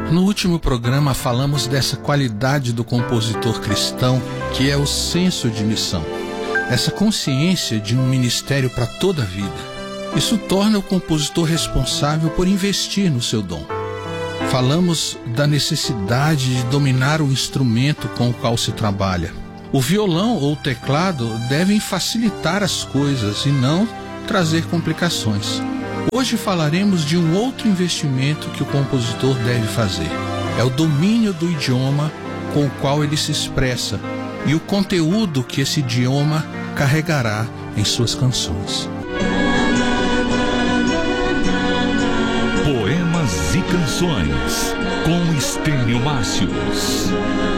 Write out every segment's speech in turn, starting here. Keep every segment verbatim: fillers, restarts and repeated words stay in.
No último programa falamos dessa qualidade do compositor cristão, que é o senso de missão. Essa consciência de um ministério para toda a vida. Isso torna o compositor responsável por investir no seu dom. Falamos da necessidade de dominar o instrumento com o qual se trabalha. O violão ou o teclado devem facilitar as coisas e não trazer complicações. Hoje falaremos de um outro investimento que o compositor deve fazer. É o domínio do idioma com o qual ele se expressa e o conteúdo que esse idioma carregará em suas canções. Poemas e canções com Estênio Márcios.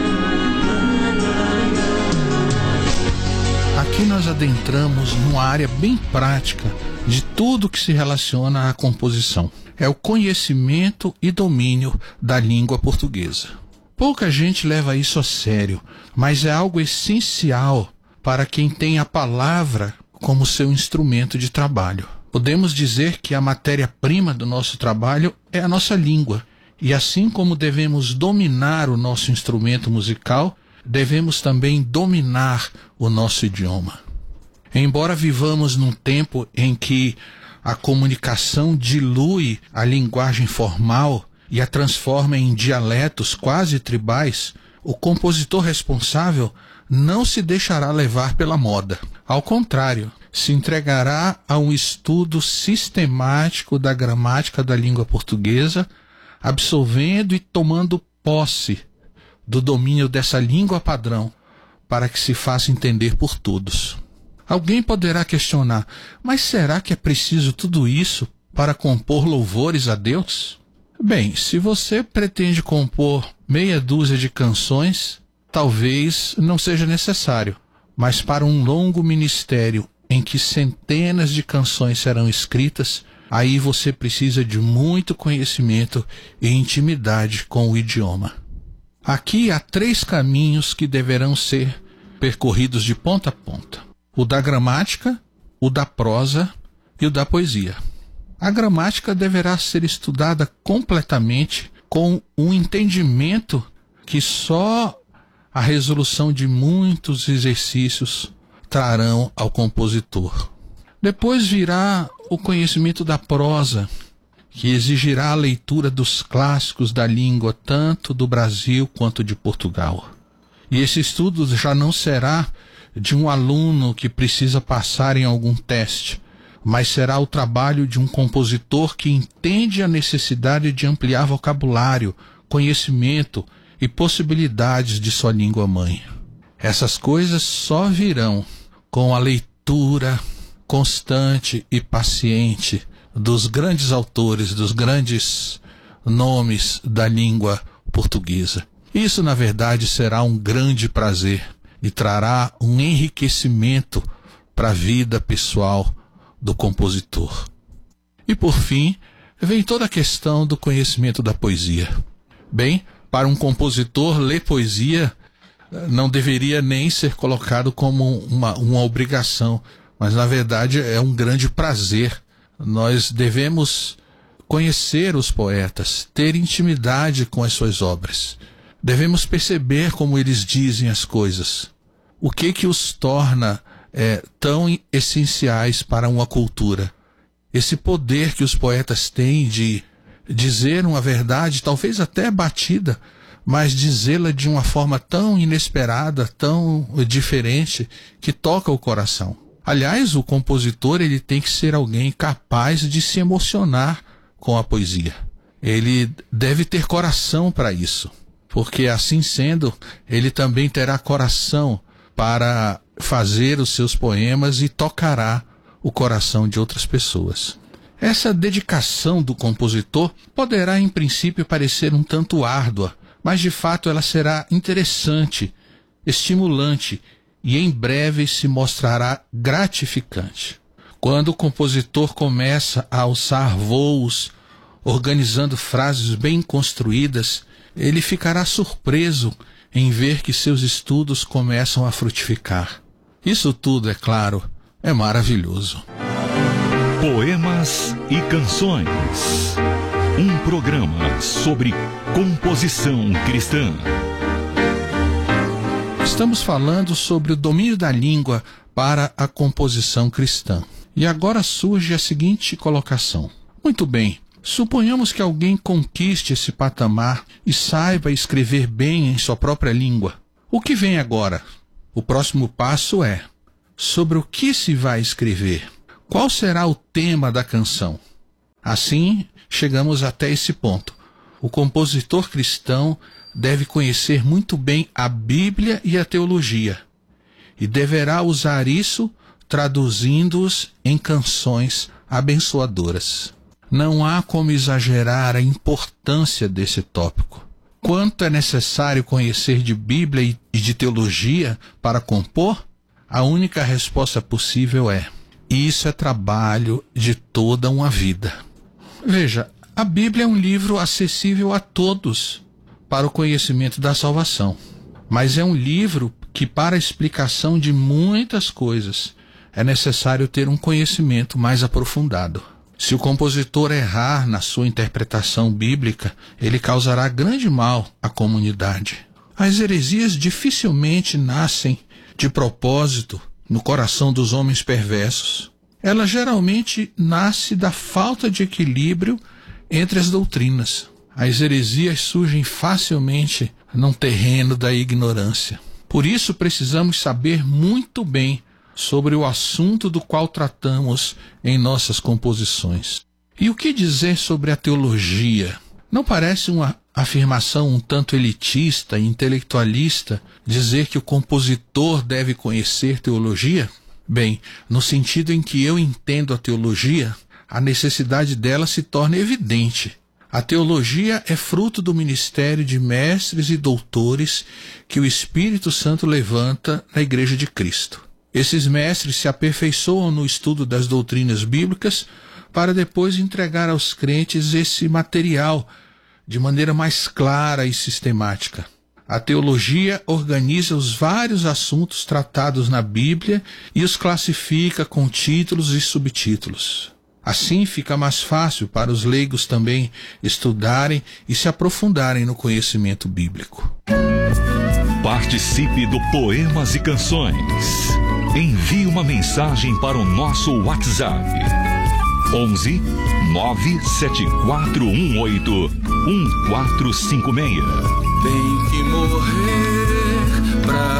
Aqui nós adentramos numa área bem prática de tudo que se relaciona à composição. É o conhecimento e domínio da língua portuguesa. Pouca gente leva isso a sério, mas é algo essencial para quem tem a palavra como seu instrumento de trabalho. Podemos dizer que a matéria-prima do nosso trabalho é a nossa língua. E assim como devemos dominar o nosso instrumento musical, devemos também dominar o nosso idioma. Embora vivamos num tempo em que a comunicação dilui a linguagem formal e a transforma em dialetos quase tribais, o compositor responsável não se deixará levar pela moda. Ao contrário, se entregará a um estudo sistemático da gramática da língua portuguesa, absorvendo e tomando posse do domínio dessa língua padrão, para que se faça entender por todos. Alguém poderá questionar, mas será que é preciso tudo isso para compor louvores a Deus? Bem, se você pretende compor meia dúzia de canções, talvez não seja necessário, mas para um longo ministério em que centenas de canções serão escritas, aí você precisa de muito conhecimento e intimidade com o idioma. Aqui há três caminhos que deverão ser percorridos de ponta a ponta: o da gramática, o da prosa e o da poesia. A gramática deverá ser estudada completamente com um entendimento que só a resolução de muitos exercícios trarão ao compositor. Depois virá o conhecimento da prosa, que exigirá a leitura dos clássicos da língua, tanto do Brasil quanto de Portugal. E esse estudo já não será de um aluno que precisa passar em algum teste, mas será o trabalho de um compositor que entende a necessidade de ampliar vocabulário, conhecimento e possibilidades de sua língua-mãe. Essas coisas só virão com a leitura constante e paciente dos grandes autores, dos grandes nomes da língua portuguesa. Isso, na verdade, será um grande prazer e trará um enriquecimento para a vida pessoal do compositor. E, por fim, vem toda a questão do conhecimento da poesia. Bem, para um compositor, ler poesia não deveria nem ser colocado como uma, uma obrigação, mas, na verdade, é um grande prazer. Nós devemos conhecer os poetas, ter intimidade com as suas obras. Devemos perceber como eles dizem as coisas. O que que os torna é, tão essenciais para uma cultura? Esse poder que os poetas têm de dizer uma verdade, talvez até batida, mas dizê-la de uma forma tão inesperada, tão diferente, que toca o coração. Aliás, o compositor ele tem que ser alguém capaz de se emocionar com a poesia. Ele deve ter coração para isso, porque assim sendo, ele também terá coração para fazer os seus poemas e tocará o coração de outras pessoas. Essa dedicação do compositor poderá, em princípio, parecer um tanto árdua, mas de fato ela será interessante, estimulante e em breve se mostrará gratificante. Quando o compositor começa a alçar voos, organizando frases bem construídas, ele ficará surpreso em ver que seus estudos começam a frutificar. Isso tudo, é claro, é maravilhoso. Poemas e canções. Um programa sobre composição cristã. Estamos falando sobre o domínio da língua para a composição cristã. E agora surge a seguinte colocação. Muito bem, suponhamos que alguém conquiste esse patamar e saiba escrever bem em sua própria língua. O que vem agora? O próximo passo é: sobre o que se vai escrever? Qual será o tema da canção? Assim, chegamos até esse ponto. O compositor cristão deve conhecer muito bem a Bíblia e a teologia, e deverá usar isso traduzindo-os em canções abençoadoras. Não há como exagerar a importância desse tópico. Quanto é necessário conhecer de Bíblia e de teologia para compor? A única resposta possível é: isso é trabalho de toda uma vida. Veja, a Bíblia é um livro acessível a todos para o conhecimento da salvação, mas é um livro que, para a explicação de muitas coisas, é necessário ter um conhecimento mais aprofundado. Se o compositor errar na sua interpretação bíblica, ele causará grande mal à comunidade. As heresias dificilmente nascem de propósito no coração dos homens perversos. Ela geralmente nasce da falta de equilíbrio entre as doutrinas. As heresias surgem facilmente num terreno da ignorância. Por isso precisamos saber muito bem sobre o assunto do qual tratamos em nossas composições. E o que dizer sobre a teologia? Não parece uma afirmação um tanto elitista e intelectualista dizer que o compositor deve conhecer teologia? Bem, no sentido em que eu entendo a teologia, a necessidade dela se torna evidente. A teologia é fruto do ministério de mestres e doutores que o Espírito Santo levanta na Igreja de Cristo. Esses mestres se aperfeiçoam no estudo das doutrinas bíblicas para depois entregar aos crentes esse material de maneira mais clara e sistemática. A teologia organiza os vários assuntos tratados na Bíblia e os classifica com títulos e subtítulos. Assim fica mais fácil para os leigos também estudarem e se aprofundarem no conhecimento bíblico. Participe do Poemas e Canções. Envie uma mensagem para o nosso WhatsApp. onze nove sete quatro um oito um quatro cinco seis. Tem que morrer pra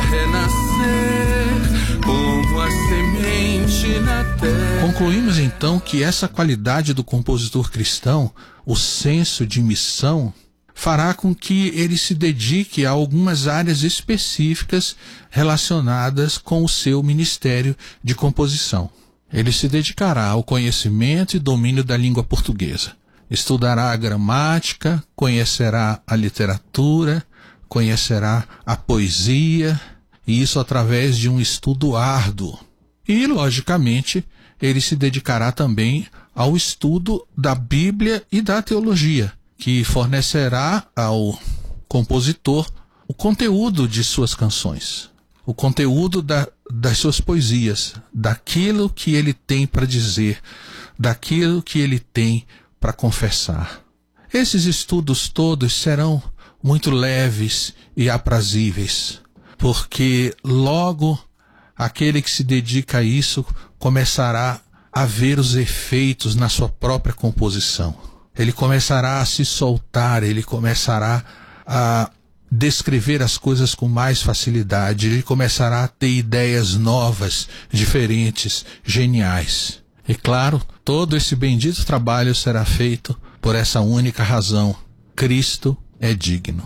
renascer como a semente na terra. Concluímos então que essa qualidade do compositor cristão, o senso de missão, fará com que ele se dedique a algumas áreas específicas relacionadas com o seu ministério de composição. Ele se dedicará ao conhecimento e domínio da língua portuguesa. Estudará a gramática, conhecerá a literatura, conhecerá a poesia, e isso através de um estudo árduo. E, logicamente, ele se dedicará também ao estudo da Bíblia e da teologia, que fornecerá ao compositor o conteúdo de suas canções, o conteúdo da, das suas poesias, daquilo que ele tem para dizer, daquilo que ele tem para confessar. Esses estudos todos serão muito leves e aprazíveis, porque logo aquele que se dedica a isso começará a ver os efeitos na sua própria composição. Ele começará a se soltar, ele começará a descrever as coisas com mais facilidade, ele começará a ter ideias novas, diferentes, geniais. E claro, todo esse bendito trabalho será feito por essa única razão: Cristo é digno.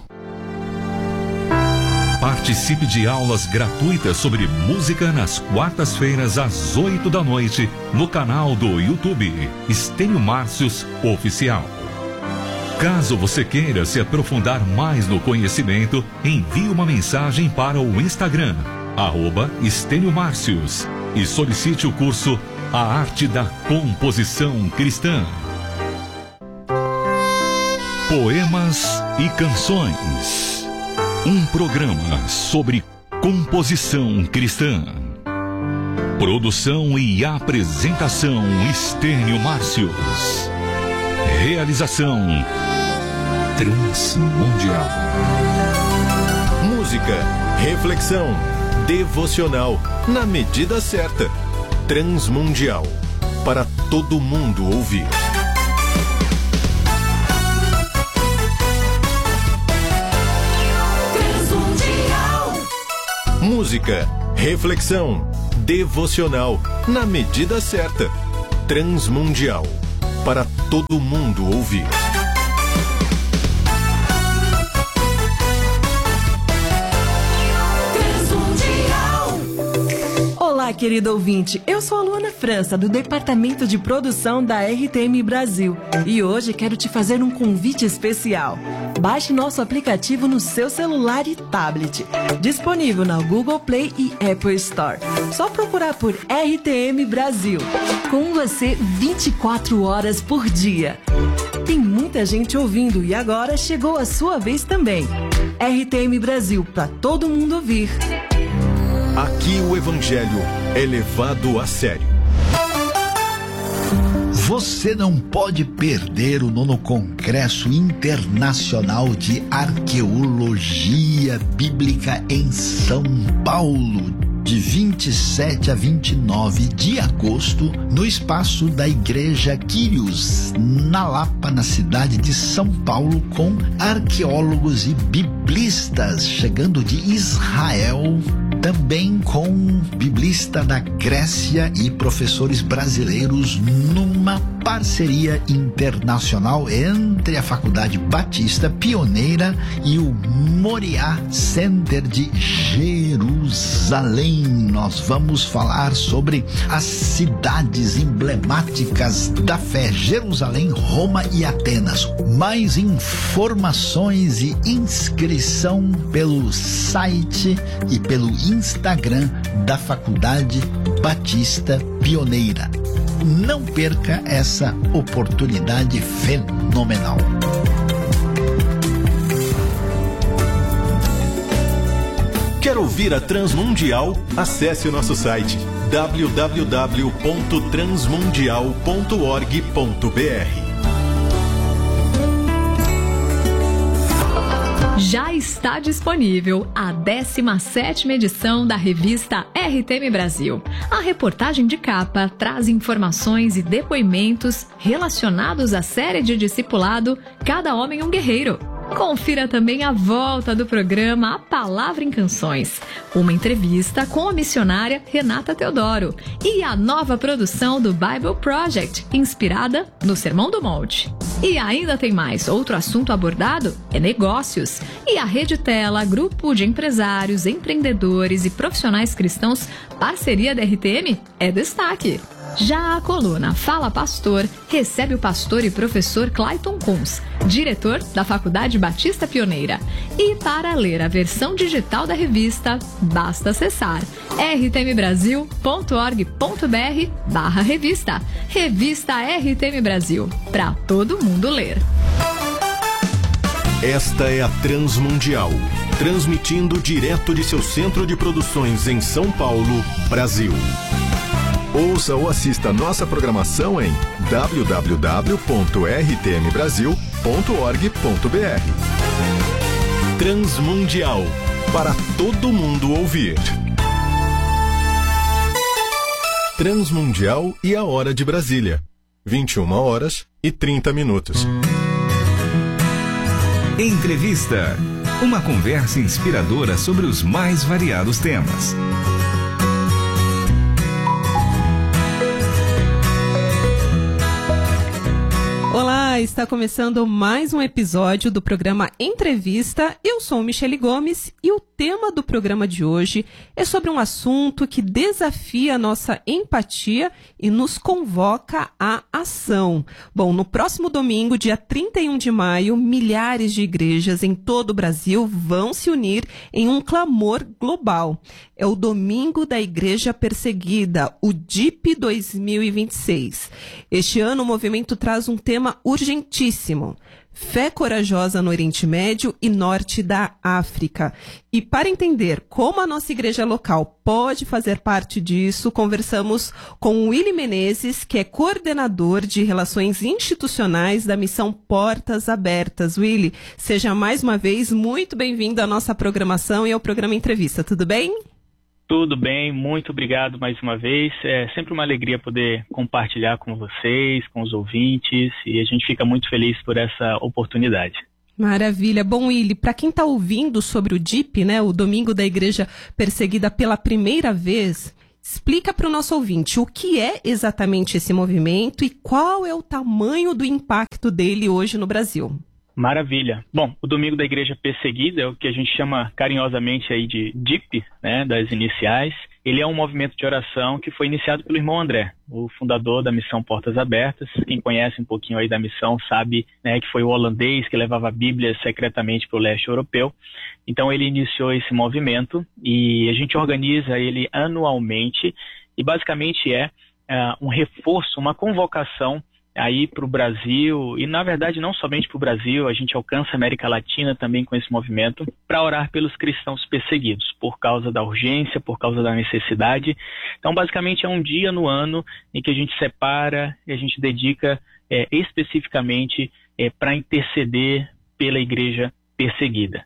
Participe de aulas gratuitas sobre música nas quartas-feiras às oito da noite no canal do YouTube Estênio Márcios Oficial. Caso você queira se aprofundar mais no conhecimento, envie uma mensagem para o Instagram, arroba Estênio Márcios, e solicite o curso A Arte da Composição Cristã. Poemas e Canções. Um programa sobre composição cristã. Produção e apresentação Estênio Márcios. Realização Transmundial. Música, reflexão, devocional, na medida certa. Transmundial, para todo mundo ouvir. Transmundial. Música, reflexão, devocional, na medida certa. Transmundial, para todo mundo ouvir. Olá, querido ouvinte. Eu sou a Luana França, do Departamento de Produção da R T M Brasil. E hoje quero te fazer um convite especial. Baixe nosso aplicativo no seu celular e tablet. Disponível na Google Play e Apple Store. Só procurar por R T M Brasil. Com você vinte e quatro horas por dia. Tem muita gente ouvindo e agora chegou a sua vez também. R T M Brasil, para todo mundo ouvir. Aqui o Evangelho é levado a sério. Você não pode perder o nono Congresso Internacional de Arqueologia Bíblica em São Paulo, de vinte e sete a vinte e nove de agosto, no espaço da Igreja Quírios, na Lapa, na cidade de São Paulo, com arqueólogos e biblistas chegando de Israel, também com biblista da Grécia e professores brasileiros, numa parceria internacional entre a Faculdade Batista Pioneira e o Moriá Center de Jerusalém. Nós vamos falar sobre as cidades emblemáticas da fé: Jerusalém, Roma e Atenas. Mais informações e inscrição pelo site e pelo Instagram da Faculdade Batista Pioneira. Não perca essa oportunidade fenomenal. Quer ouvir a Transmundial? Acesse o nosso site w w w ponto transmundial ponto org ponto b r. Já está disponível a décima sétima edição da revista R T M Brasil. A reportagem de capa traz informações e depoimentos relacionados à série de discipulado Cada Homem um Guerreiro. Confira também a volta do programa A Palavra em Canções, uma entrevista com a missionária Renata Teodoro e a nova produção do Bible Project, inspirada no Sermão do Monte. E ainda tem mais. Outro assunto abordado é negócios. E a Rede Tela, grupo de empresários, empreendedores e profissionais cristãos, parceria da R T M, é destaque. Já a coluna Fala Pastor recebe o pastor e professor Clayton Kunz, diretor da Faculdade Batista Pioneira. E para ler a versão digital da revista, basta acessar r t m brasil ponto org ponto b r barra revista. Revista R T M Brasil, para todo mundo ler. Esta é a Transmundial, transmitindo direto de seu centro de produções em São Paulo, Brasil. Ouça ou assista nossa programação em w w w ponto r t m brasil ponto org ponto b r. Transmundial, para todo mundo ouvir. Transmundial e a Hora de Brasília. vinte e uma horas e trinta minutos. Entrevista. Uma conversa inspiradora sobre os mais variados temas. Olá, está começando mais um episódio do programa Entrevista. Eu sou Michele Gomes e o tema do programa de hoje é sobre um assunto que desafia a nossa empatia e nos convoca à ação. Bom, no próximo domingo, dia trinta e um de maio, milhares de igrejas em todo o Brasil vão se unir em um clamor global. É o Domingo da Igreja Perseguida, o D I P dois mil e vinte e seis. Este ano o movimento traz um tema urgente urgentíssimo. Fé corajosa no Oriente Médio e Norte da África. E para entender como a nossa igreja local pode fazer parte disso, conversamos com o Willy Menezes, que é coordenador de Relações Institucionais da Missão Portas Abertas. Willy, seja mais uma vez muito bem-vindo à nossa programação e ao programa Entrevista. Tudo bem? Tudo bem, muito obrigado mais uma vez. É sempre uma alegria poder compartilhar com vocês, com os ouvintes, e a gente fica muito feliz por essa oportunidade. Maravilha. Bom, Willy, para quem está ouvindo sobre o D I P, né, o Domingo da Igreja Perseguida pela primeira vez, explica para o nosso ouvinte o que é exatamente esse movimento e qual é o tamanho do impacto dele hoje no Brasil. Maravilha. Bom, o Domingo da Igreja Perseguida é o que a gente chama carinhosamente aí de D I P, né, das iniciais. Ele é um movimento de oração que foi iniciado pelo irmão André, o fundador da Missão Portas Abertas. Quem conhece um pouquinho aí da missão sabe, né, que foi o holandês que levava a Bíblia secretamente para o leste europeu. Então ele iniciou esse movimento e a gente organiza ele anualmente e basicamente é uh, um reforço, uma convocação aí para o Brasil, e na verdade não somente para o Brasil, a gente alcança a América Latina também com esse movimento, para orar pelos cristãos perseguidos, por causa da urgência, por causa da necessidade. Então basicamente é um dia no ano em que a gente separa e a gente dedica é, especificamente é, para interceder pela igreja perseguida.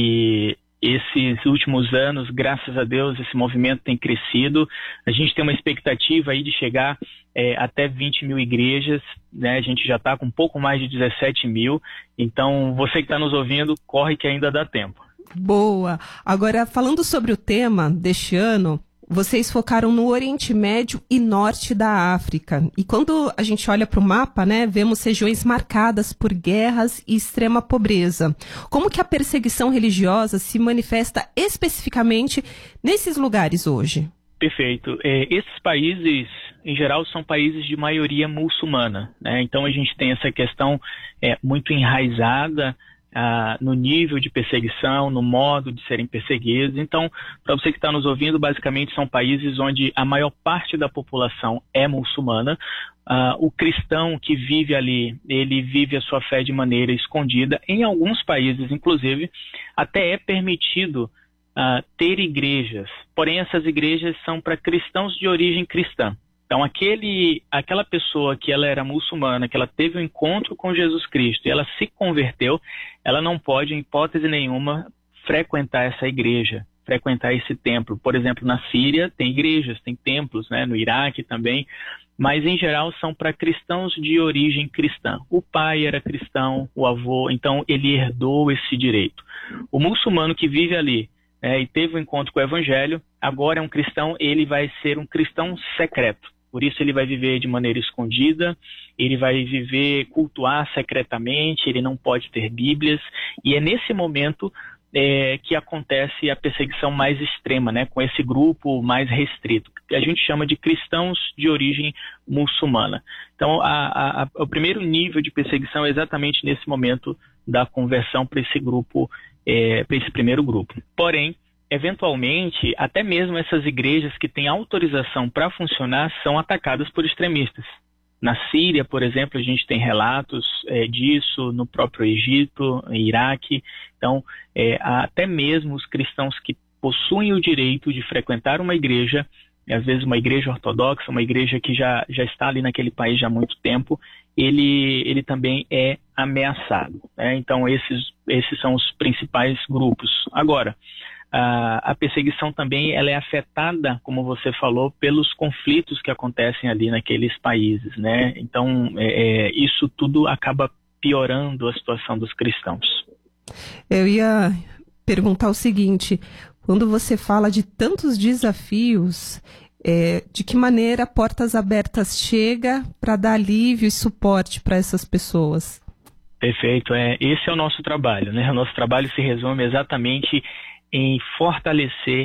E esses últimos anos, graças a Deus, esse movimento tem crescido. A gente tem uma expectativa aí de chegar é, até vinte mil igrejas, né? A gente já está com um pouco mais de dezessete mil. Então, você que está nos ouvindo, corre que ainda dá tempo. Boa! Agora, falando sobre o tema deste ano, vocês focaram no Oriente Médio e Norte da África. E quando a gente olha para o mapa, né, vemos regiões marcadas por guerras e extrema pobreza. Como que a perseguição religiosa se manifesta especificamente nesses lugares hoje? Perfeito. É, esses países, em geral, são países de maioria muçulmana, né? Então a gente tem essa questão é, muito enraizada Ah, no nível de perseguição, no modo de serem perseguidos. Então, para você que está nos ouvindo, basicamente são países onde a maior parte da população é muçulmana. Ah, o cristão que vive ali, ele vive a sua fé de maneira escondida. Em alguns países, inclusive, até é permitido ah, ter igrejas. Porém, essas igrejas são para cristãos de origem cristã. Então, aquele, aquela pessoa que ela era muçulmana, que ela teve um encontro com Jesus Cristo e ela se converteu, ela não pode, em hipótese nenhuma, frequentar essa igreja, frequentar esse templo. Por exemplo, na Síria tem igrejas, tem templos, né? No Iraque também, mas em geral são para cristãos de origem cristã. O pai era cristão, o avô, então ele herdou esse direito. O muçulmano que vive ali, né, e teve um encontro com o evangelho, agora é um cristão, ele vai ser um cristão secreto. Por isso ele vai viver de maneira escondida, ele vai viver, cultuar secretamente, ele não pode ter bíblias. E é nesse momento é, que acontece a perseguição mais extrema, né, com esse grupo mais restrito, que a gente chama de cristãos de origem muçulmana. Então a, a, o primeiro nível de perseguição é exatamente nesse momento da conversão para esse grupo, é, para esse primeiro grupo. Porém, eventualmente, até mesmo essas igrejas que têm autorização para funcionar são atacadas por extremistas. Na Síria, por exemplo, a gente tem relatos é, disso, no próprio Egito, Iraque. Então, é, até mesmo os cristãos que possuem o direito de frequentar uma igreja, às vezes uma igreja ortodoxa, uma igreja que já, já está ali naquele país já há muito tempo, ele, ele também é ameaçado, né? Então, esses, esses são os principais grupos. Agora, a perseguição também ela é afetada, como você falou, pelos conflitos que acontecem ali naqueles países, né? Então, é, isso tudo acaba piorando a situação dos cristãos. Eu ia perguntar o seguinte, quando você fala de tantos desafios, é, de que maneira Portas Abertas chega para dar alívio e suporte para essas pessoas? Perfeito, é, esse é o nosso trabalho, né? O nosso trabalho se resume exatamente em fortalecer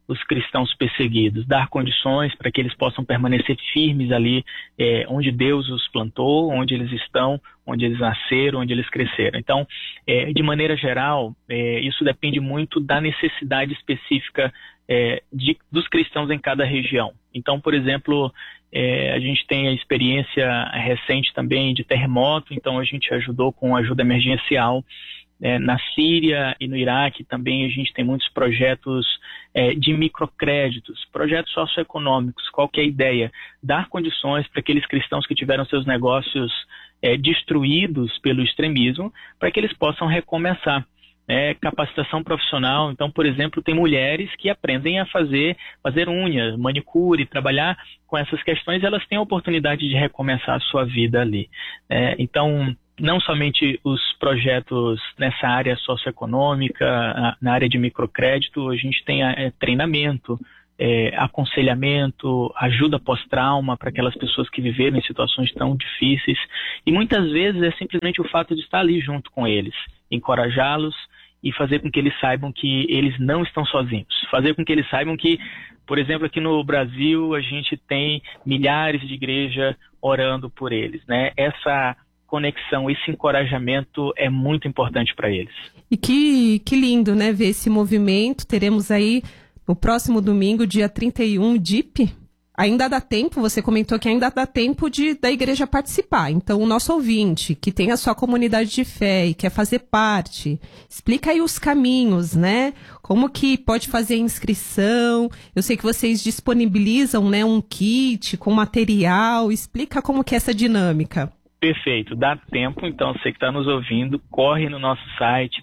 os cristãos perseguidos, dar condições para que eles possam permanecer firmes ali é, onde Deus os plantou, onde eles estão, onde eles nasceram, onde eles cresceram. Então, é, de maneira geral, é, isso depende muito da necessidade específica é, de, dos cristãos em cada região. Então, por exemplo, é, a gente tem a experiência recente também de terremoto, então a gente ajudou com ajuda emergencial. É, na Síria e no Iraque também a gente tem muitos projetos é, de microcréditos, projetos socioeconômicos. Qual que é a ideia? Dar condições para aqueles cristãos que tiveram seus negócios é, destruídos pelo extremismo, para que eles possam recomeçar. É, capacitação profissional. Então, por exemplo, tem mulheres que aprendem a fazer, fazer unhas, manicure, trabalhar com essas questões, elas têm a oportunidade de recomeçar a sua vida ali. É, então, não somente os projetos nessa área socioeconômica, na área de microcrédito, a gente tem é, treinamento, é, aconselhamento, ajuda pós-trauma para aquelas pessoas que viveram em situações tão difíceis. E muitas vezes é simplesmente o fato de estar ali junto com eles, encorajá-los e fazer com que eles saibam que eles não estão sozinhos. Fazer com que eles saibam que, por exemplo, aqui no Brasil, a gente tem milhares de igrejas orando por eles, né? Essa conexão, esse encorajamento é muito importante para eles. E que, que lindo, né, ver esse movimento. Teremos aí no próximo domingo, dia trinta e um, D I P. Ainda dá tempo, você comentou que ainda dá tempo de, da igreja participar. Então, o nosso ouvinte, que tem a sua comunidade de fé e quer fazer parte, explica aí os caminhos, né? Como que pode fazer a inscrição? Eu sei que vocês disponibilizam, né, um kit com material. Explica como que é essa dinâmica. Perfeito, dá tempo, então você que está nos ouvindo, corre no nosso site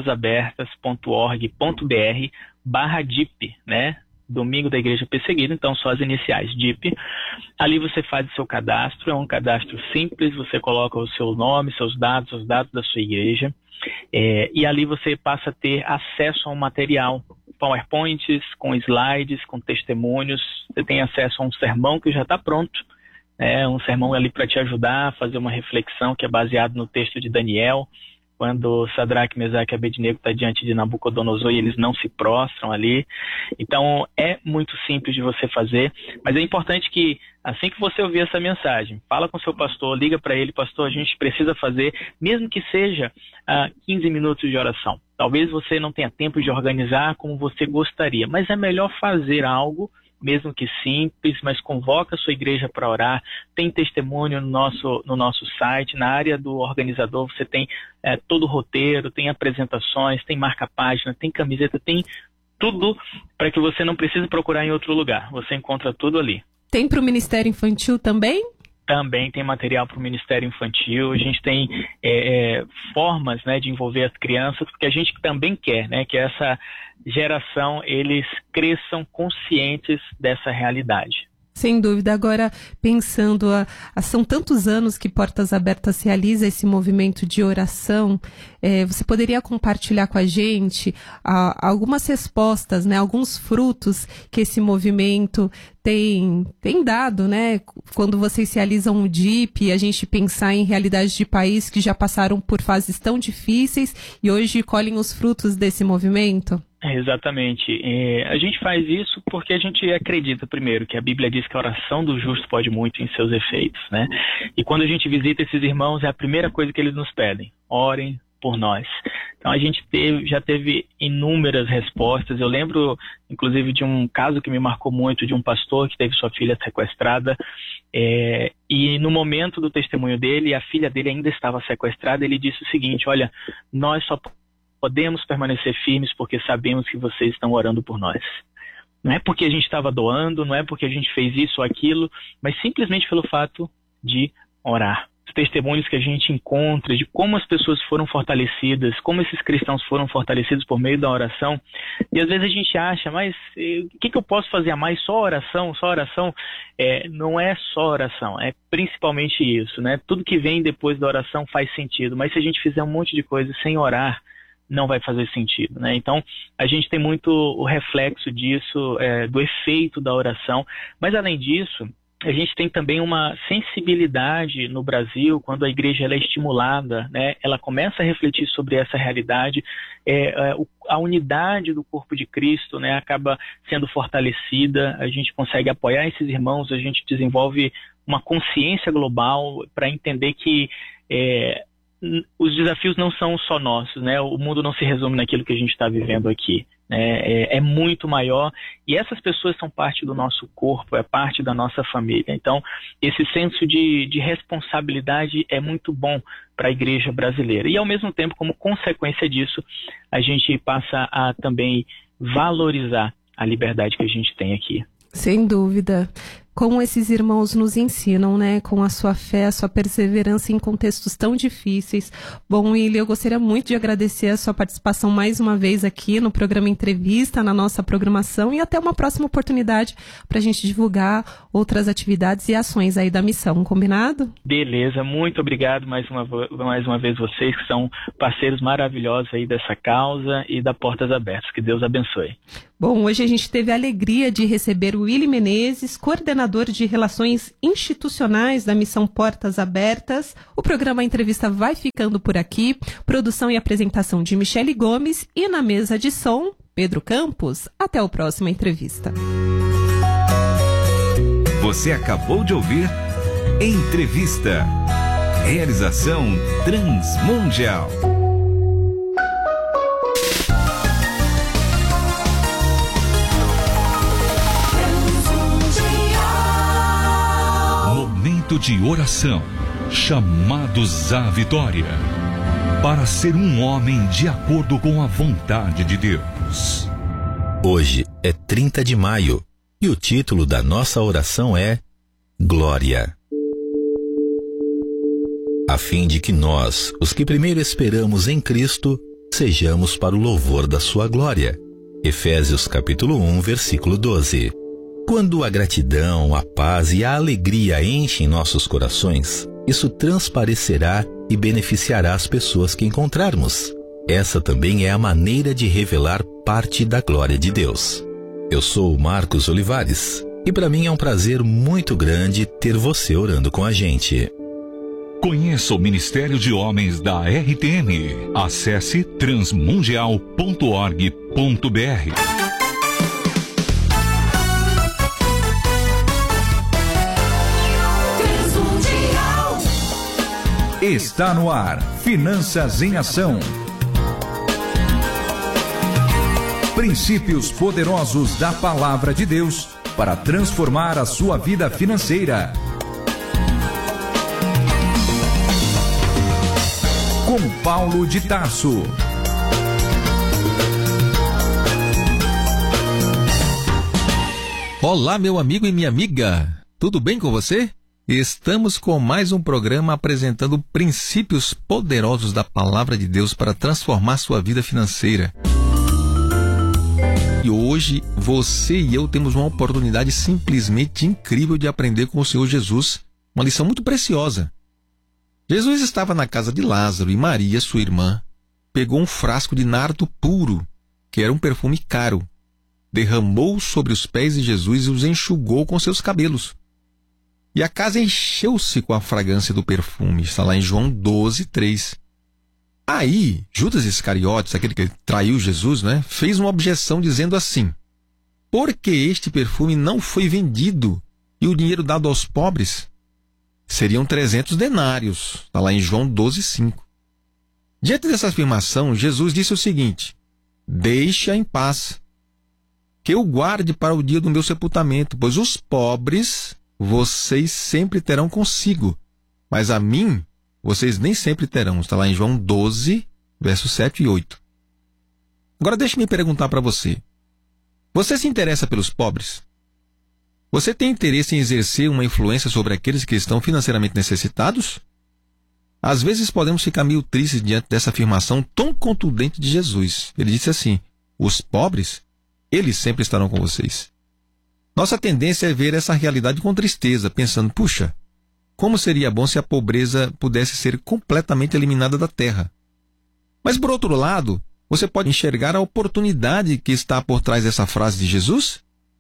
portasabertas.org.br barra DIP, né? Domingo da Igreja Perseguida, então só as iniciais, D I P. Ali você faz o seu cadastro, é um cadastro simples, você coloca o seu nome, seus dados, os dados da sua igreja, é, e ali você passa a ter acesso a um material, PowerPoints, com slides, com testemunhos, você tem acesso a um sermão que já está pronto, é um sermão ali para te ajudar a fazer uma reflexão que é baseado no texto de Daniel, quando Sadraque, Mesaque e Abednego está diante de Nabucodonosor e eles não se prostram ali. Então, é muito simples de você fazer, mas é importante que, assim que você ouvir essa mensagem, fala com seu pastor, liga para ele, pastor, a gente precisa fazer, mesmo que seja uh, quinze minutos de oração. Talvez você não tenha tempo de organizar como você gostaria, mas é melhor fazer algo, mesmo que simples, mas convoca a sua igreja para orar. Tem testemunho no nosso, no nosso site. Na área do organizador você tem é, todo o roteiro, tem apresentações, tem marca-página, tem camiseta, tem tudo para que você não precise procurar em outro lugar. Você encontra tudo ali. Tem para o Ministério Infantil também? Também tem material para o Ministério Infantil. A gente tem é, é, formas, né, de envolver as crianças, porque a gente também quer, né, que essa geração, eles cresçam conscientes dessa realidade. Sem dúvida. Agora, pensando, a, a, são tantos anos que Portas Abertas realiza esse movimento de oração, é, você poderia compartilhar com a gente a, algumas respostas, né, alguns frutos que esse movimento tem, tem dado, né? Quando vocês realizam o D I P e a gente pensar em realidades de país que já passaram por fases tão difíceis e hoje colhem os frutos desse movimento? Exatamente. É, a gente faz isso porque a gente acredita, primeiro, que a Bíblia diz que a oração do justo pode muito em seus efeitos, né? E quando a gente visita esses irmãos, é a primeira coisa que eles nos pedem: orem por nós. Então a gente teve, já teve inúmeras respostas. Eu lembro, inclusive, de um caso que me marcou muito, de um pastor que teve sua filha sequestrada, é, e no momento do testemunho dele, a filha dele ainda estava sequestrada. Ele disse o seguinte: olha, nós só podemos permanecer firmes porque sabemos que vocês estão orando por nós. Não é porque a gente estava doando, não é porque a gente fez isso ou aquilo, mas simplesmente pelo fato de orar. Os testemunhos que a gente encontra de como as pessoas foram fortalecidas, como esses cristãos foram fortalecidos por meio da oração. E às vezes a gente acha, mas eh, o que, que eu posso fazer a mais? Só oração? Só oração? É, não é só oração, é principalmente isso, né? Tudo que vem depois da oração faz sentido, mas se a gente fizer um monte de coisa sem orar, não vai fazer sentido, né? Então, a gente tem muito o reflexo disso, é, do efeito da oração, mas além disso, a gente tem também uma sensibilidade no Brasil, quando a igreja ela é estimulada, né, ela começa a refletir sobre essa realidade, é, é, a unidade do corpo de Cristo, né, acaba sendo fortalecida, a gente consegue apoiar esses irmãos, a gente desenvolve uma consciência global para entender que é, os desafios não são só nossos, né, o mundo não se resume naquilo que a gente está vivendo aqui. É, é muito maior, e essas pessoas são parte do nosso corpo, é parte da nossa família. Então, esse senso de, de responsabilidade é muito bom para a igreja brasileira. E, ao mesmo tempo, como consequência disso, a gente passa a também valorizar a liberdade que a gente tem aqui. Sem dúvida. Como esses irmãos nos ensinam, né? Com a sua fé, a sua perseverança em contextos tão difíceis. Bom, Willi, eu gostaria muito de agradecer a sua participação mais uma vez aqui no programa Entrevista, na nossa programação, e até uma próxima oportunidade para a gente divulgar outras atividades e ações aí da missão, combinado? Beleza, muito obrigado mais uma, mais uma vez vocês, que são parceiros maravilhosos aí dessa causa e da Portas Abertas. Que Deus abençoe. Bom, hoje a gente teve a alegria de receber o Willi Menezes, coordenador de Relações Institucionais da Missão Portas Abertas. O programa Entrevista vai ficando por aqui. Produção e apresentação de Michele Gomes e na mesa de som, Pedro Campos. Até a próxima entrevista. Você acabou de ouvir Entrevista. Realização Transmundial. Momento de oração, chamados à vitória, para ser um homem de acordo com a vontade de Deus. Hoje é trinta de maio e o título da nossa oração é Glória. A fim de que nós, os que primeiro esperamos em Cristo, sejamos para o louvor da sua glória. Efésios capítulo um, versículo doze. Quando a gratidão, a paz e a alegria enchem nossos corações, isso transparecerá e beneficiará as pessoas que encontrarmos. Essa também é a maneira de revelar parte da glória de Deus. Eu sou o Marcos Olivares e para mim é um prazer muito grande ter você orando com a gente. Conheça o Ministério de Homens da R T M. Acesse transmundial ponto org ponto br. Está no ar, Finanças em Ação. Princípios poderosos da Palavra de Deus para transformar a sua vida financeira. Com Paulo de Tarso. Olá, meu amigo e minha amiga. Tudo bem com você? Estamos com mais um programa apresentando princípios poderosos da Palavra de Deus para transformar sua vida financeira. E hoje, você e eu temos uma oportunidade simplesmente incrível de aprender com o Senhor Jesus, uma lição muito preciosa. Jesus estava na casa de Lázaro e Maria, sua irmã, pegou um frasco de nardo puro, que era um perfume caro, derramou sobre os pés de Jesus e os enxugou com seus cabelos. E a casa encheu-se com a fragrância do perfume. Está lá em João doze, três. Aí, Judas Iscariotes, aquele que traiu Jesus, né, fez uma objeção dizendo assim: por que este perfume não foi vendido e o dinheiro dado aos pobres? Seriam trezentos denários. Está lá em João doze, cinco. Diante dessa afirmação, Jesus disse o seguinte: deixe-a em paz, que eu guarde para o dia do meu sepultamento, pois os pobres vocês sempre terão consigo, mas a mim vocês nem sempre terão. Está lá em João doze, versos sete e oito. Agora deixe-me perguntar para você. Você se interessa pelos pobres? Você tem interesse em exercer uma influência sobre aqueles que estão financeiramente necessitados? Às vezes podemos ficar meio tristes diante dessa afirmação tão contundente de Jesus. Ele disse assim: os pobres, eles sempre estarão com vocês. Nossa tendência é ver essa realidade com tristeza, pensando, puxa, como seria bom se a pobreza pudesse ser completamente eliminada da terra. Mas, por outro lado, você pode enxergar a oportunidade que está por trás dessa frase de Jesus?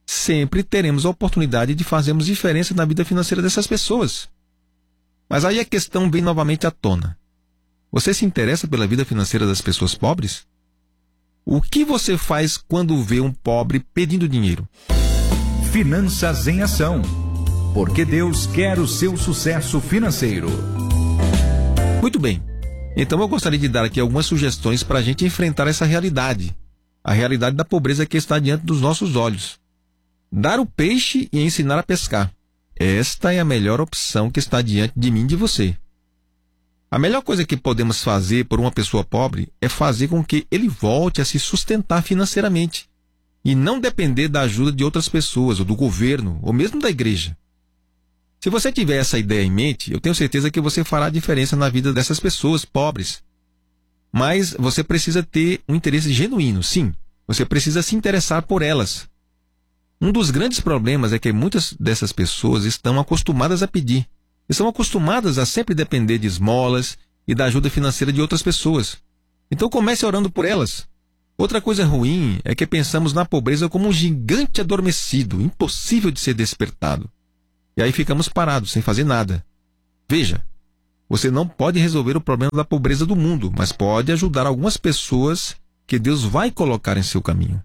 sempre teremos a oportunidade de fazermos diferença na vida financeira dessas pessoas. Mas aí a questão vem novamente à tona. Você se interessa pela vida financeira das pessoas pobres? O que você faz quando vê um pobre pedindo dinheiro? Finanças em Ação. Porque Deus quer o seu sucesso financeiro. Muito bem. Então eu gostaria de dar aqui algumas sugestões para a gente enfrentar essa realidade. A realidade da pobreza que está diante dos nossos olhos. Dar o peixe e ensinar a pescar. Esta é a melhor opção que está diante de mim e de você. A melhor coisa que podemos fazer por uma pessoa pobre é fazer com que ele volte a se sustentar financeiramente e não depender da ajuda de outras pessoas, ou do governo, ou mesmo da igreja. Se você tiver essa ideia em mente, eu tenho certeza que você fará a diferença na vida dessas pessoas pobres. Mas você precisa ter um interesse genuíno, sim. Você precisa se interessar por elas. Um dos grandes problemas é que muitas dessas pessoas estão acostumadas a pedir. Estão acostumadas a sempre depender de esmolas e da ajuda financeira de outras pessoas. Então comece orando por elas. Outra coisa ruim é que pensamos na pobreza como um gigante adormecido, impossível de ser despertado. E aí ficamos parados, sem fazer nada. Veja, você não pode resolver o problema da pobreza do mundo, mas pode ajudar algumas pessoas que Deus vai colocar em seu caminho.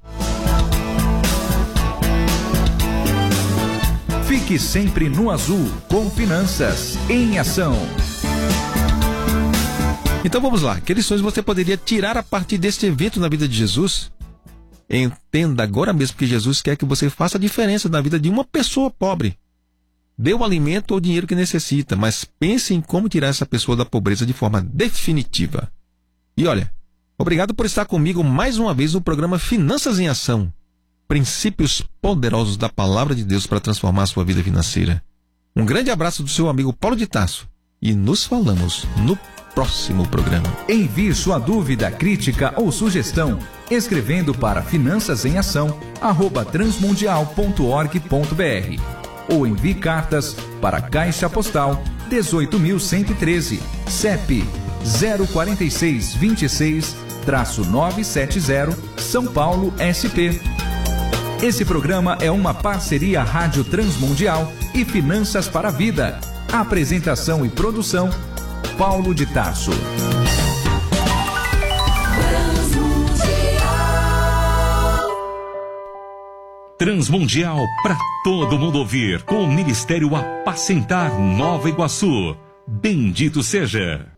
Fique sempre no azul com Finanças em Ação. Então vamos lá, que lições você poderia tirar a partir deste evento na vida de Jesus? Entenda agora mesmo que Jesus quer que você faça a diferença na vida de uma pessoa pobre. Dê o alimento ou o dinheiro que necessita, mas pense em como tirar essa pessoa da pobreza de forma definitiva. E olha, obrigado por estar comigo mais uma vez no programa Finanças em Ação. Princípios poderosos da Palavra de Deus para transformar a sua vida financeira. Um grande abraço do seu amigo Paulo de Tarso e nos falamos no próximo programa. Envie sua dúvida, crítica ou sugestão escrevendo para finanças em ação arroba transmundial ponto org ponto br ou envie cartas para Caixa Postal dezoito mil cento e treze, C E P zero quatro seis dois seis, novecentos e setenta, São Paulo, S P. Esse programa é uma parceria Rádio Transmundial e Finanças para a Vida. Apresentação e produção, Paulo de Tarso. Transmundial para todo mundo ouvir, com o Ministério Apacentar Nova Iguaçu. Bendito seja.